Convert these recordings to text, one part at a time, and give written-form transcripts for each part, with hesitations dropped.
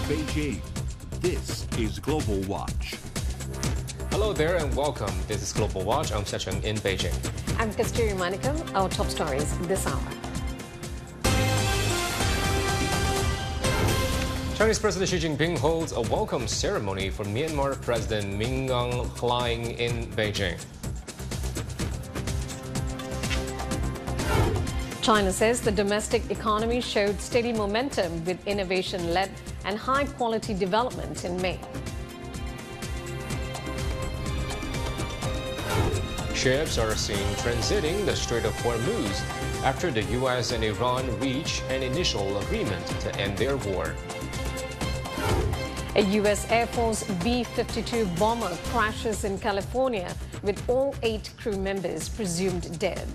Beijing, this is Global Watch. Hello there and welcome. This is Global Watch. I'm Xiaocheng in Beijing. I'm Kasturi Manikam. Our top stories this hour. Chinese President Xi Jinping holds a welcome ceremony for Myanmar President Min Aung Hlaing in Beijing. China says the domestic economy showed steady momentum with innovation-led and high-quality development in May. Ships are seen transiting the Strait of Hormuz after the U.S. and Iran reach an initial agreement to end their war. A U.S. Air Force B-52 bomber crashes in California with all 8 crew members presumed dead.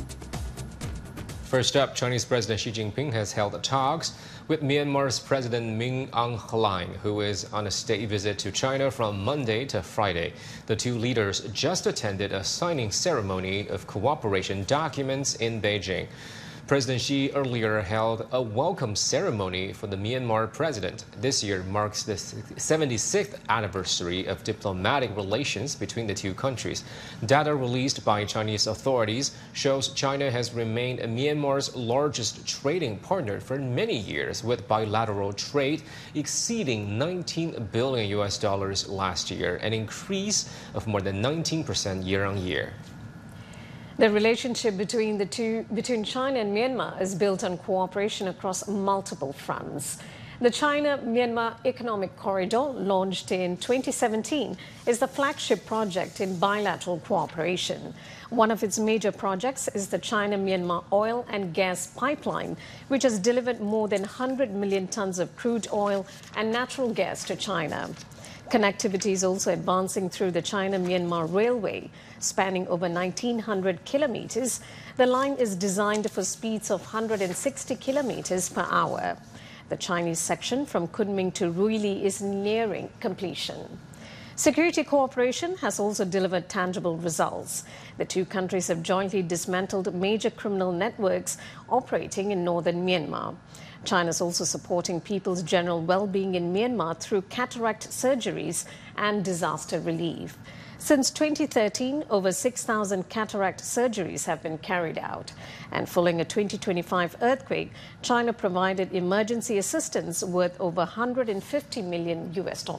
First up, Chinese President Xi Jinping has held talks with Myanmar's President Min Aung Hlaing, who is on a state visit to China from Monday to Friday. The two leaders just attended a signing ceremony of cooperation documents in Beijing. President Xi earlier held a welcome ceremony for the Myanmar president. This year marks the 76th anniversary of diplomatic relations between the two countries. Data released by Chinese authorities shows China has remained Myanmar's largest trading partner for many years, with bilateral trade exceeding $19 billion last year, an increase of more than 19% year-on-year. The relationship between China and Myanmar is built on cooperation across multiple fronts. The China-Myanmar Economic Corridor, launched in 2017, is the flagship project in bilateral cooperation. One of its major projects is the China-Myanmar oil and gas pipeline, which has delivered more than 100 million tons of crude oil and natural gas to China. Connectivity is also advancing through the China-Myanmar Railway, spanning over 1,900 kilometers. The line is designed for speeds of 160 kilometers per hour. The Chinese section from Kunming to Ruili is nearing completion. Security cooperation has also delivered tangible results. The two countries have jointly dismantled major criminal networks operating in northern Myanmar. China is also supporting people's general well-being in Myanmar through cataract surgeries and disaster relief. Since 2013, over 6,000 cataract surgeries have been carried out. And following a 2025 earthquake, China provided emergency assistance worth over $150 million.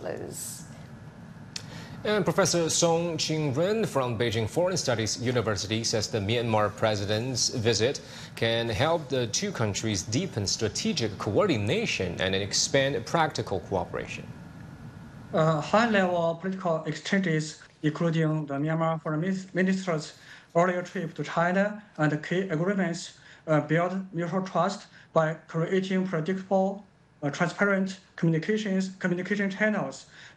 And Professor Song Qingren from Beijing Foreign Studies University says the Myanmar president's visit can help the two countries deepen strategic coordination and expand practical cooperation. High-level political exchanges, including the Myanmar foreign minister's earlier trip to China and key agreements, build mutual trust by creating predictable, transparent communication channels